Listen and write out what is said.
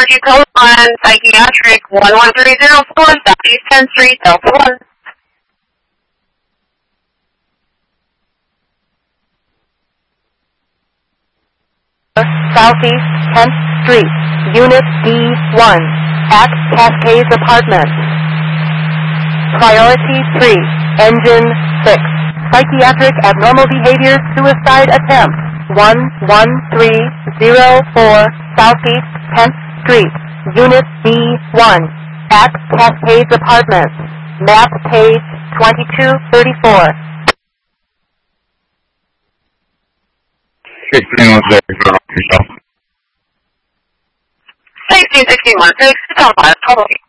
Emergency Code 1, Psychiatric 11304, Southeast 10th Street, Delta 1. Southeast 10th Street, Unit D1, at Cascades Apartments. Priority 3, Engine 6, Psychiatric Abnormal Behavior Suicide Attempt, 11304, Southeast 10th Street, Unit D1, at Cascades Apartments. Map page 2234. 1661, 6, 5, total.